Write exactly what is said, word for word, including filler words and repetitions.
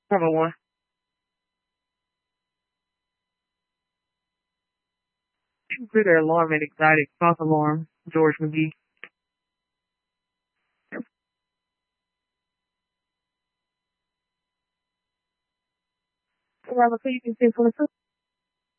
Number one. Consider alarm and anxiety. False alarm. George McGee. Robert, please, you can say